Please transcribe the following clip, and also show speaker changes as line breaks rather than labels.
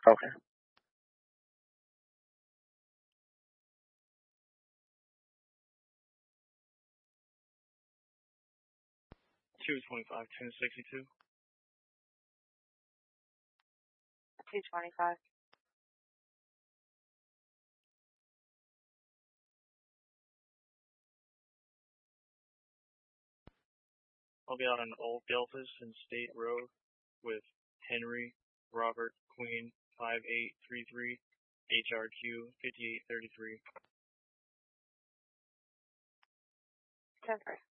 Okay.
225, 1062.
225.
I'll be out on Old Delphus and State Road with Henry, Robert, Queen, 5833, HRQ 5833.
10-3.